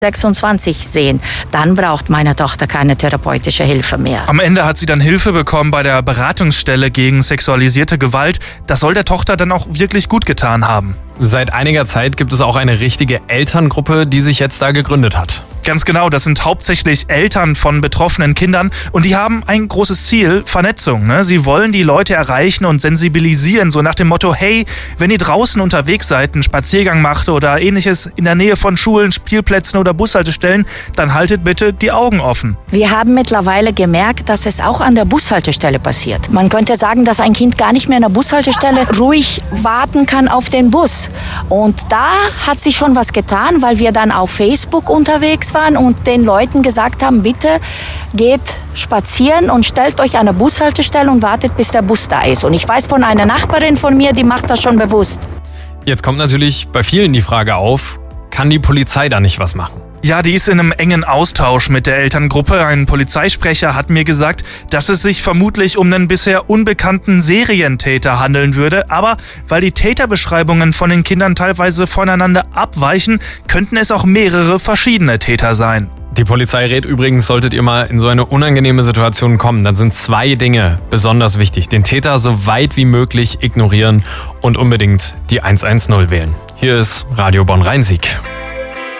26 sehen, dann braucht meine Tochter keine therapeutische Hilfe mehr. Am Ende hat sie dann Hilfe bekommen bei der Beratungsstelle gegen sexualisierte Gewalt. Das soll der Tochter dann auch wirklich gut getan haben. Seit einiger Zeit gibt es auch eine richtige Elterngruppe, die sich jetzt da gegründet hat. Ganz genau, das sind hauptsächlich Eltern von betroffenen Kindern und die haben ein großes Ziel, Vernetzung. Sie wollen die Leute erreichen und sensibilisieren, so nach dem Motto, hey, wenn ihr draußen unterwegs seid, einen Spaziergang macht oder ähnliches in der Nähe von Schulen, Spielplätzen oder Bushaltestellen, dann haltet bitte die Augen offen. Wir haben mittlerweile gemerkt, dass es auch an der Bushaltestelle passiert. Man könnte sagen, dass ein Kind gar nicht mehr an der Bushaltestelle ruhig warten kann auf den Bus. Und da hat sich schon was getan, weil wir dann auf Facebook unterwegs waren und den Leuten gesagt haben, bitte geht spazieren und stellt euch an der Bushaltestelle und wartet, bis der Bus da ist. Und ich weiß von einer Nachbarin von mir, die macht das schon bewusst. Jetzt kommt natürlich bei vielen die Frage auf, kann die Polizei da nicht was machen? Ja, die ist in einem engen Austausch mit der Elterngruppe. Ein Polizeisprecher hat mir gesagt, dass es sich vermutlich um einen bisher unbekannten Serientäter handeln würde. Aber weil die Täterbeschreibungen von den Kindern teilweise voneinander abweichen, könnten es auch mehrere verschiedene Täter sein. Die Polizei rät übrigens, solltet ihr mal in so eine unangenehme Situation kommen, dann sind 2 Dinge besonders wichtig. Den Täter so weit wie möglich ignorieren und unbedingt die 110 wählen. Hier ist Radio Bonn-Rhein-Sieg.